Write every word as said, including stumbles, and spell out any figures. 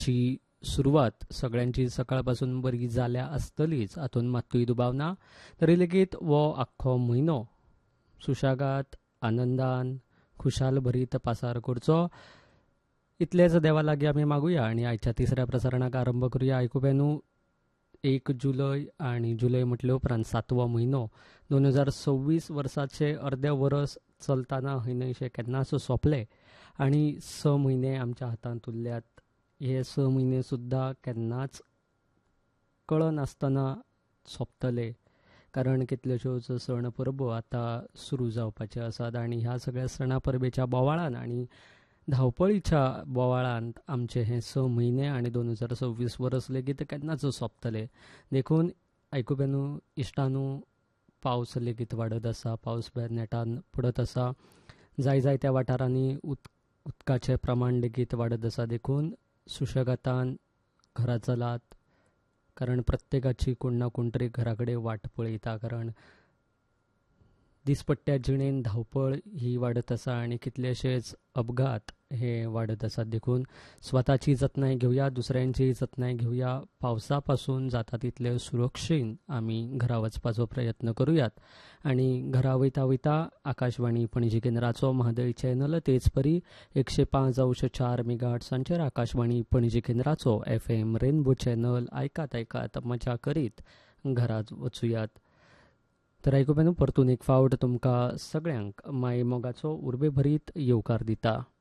ची सुरवात सगळ्यांची सकाळपासून बरी जाल्या आसतलीच, हातून मात्तूय दुबाव ना. तरी लेगीत वो आख्खो म्हयनो सुशागात, आनंदान, खुशाल भरीत पासार करचो इतलेच देवा लागीं आमी मागुया. आनी आयच्या तिसऱ्या प्रसारणाक आरंभ करुया. आयकुप्यानू, एक जुलय आनी जुलय म्हटले उपरांत सातवो म्हयनो दोन हजार सव्वीस वर्साचे अर्दे वरस चलताना हयनयशे केन्नाच सोंपले आनी स म्हयने आमच्या हातांत उरल्यात. हे स म्हयने सुद्दां केन्नाच कळनासतना सोंपतले, कारण कितल्योश्योच सण परबो आतां सुरू जावपाचे आसात. आनी ह्या सगळ्या सणा परबेच्या बोवाळान आनी धांवपळीच्या बोवाळांत आमचे हे स म्हयने आनी दोन हजार सव्वीस वर्स लेगीत केन्नाच सोंपतले. देखून आयकुप्यानू, इश्टानू, पावस लेगीत वाडत आसा, पावस नेटान पडत आसा. जाय जायत्या वाठारांनी उद उदकाचें प्रमाण लेगीत वाडत आसा. देखून सुशेगातान घरा चलात, कारण प्रत्येकाची कोण ना कोण तरी घरा कडेन वाट पळयता. कारण दिसपट्ट्या जिणेन धांवपळ ही वाडत आसा आनी कितलेशेच अपघात हे वाडत आसात. देखून स्वताची जतनाय घेवया, दुसऱ्यांची जतनाय घेवया. पावसा पासून जाता तितले सुरक्षेन आमी घरा वचपाचो प्रयत्न करुयात. आनी घरा वयता वयता आकाशवाणी पणजी केंद्राचो म्हादय चॅनल तेच परी एकशे पांच अंश चार मेगाहर्ट्सांचेर Akashvani Panaji केंद्राचो F M rainbow channel आयकात आयकात मजा करीत घरात वचुयात. तर आयकुप्यानू, परतून एक फावट तुमकां सगळ्यांक माय मोगाचो उर्बे भरीत येवकार दिता.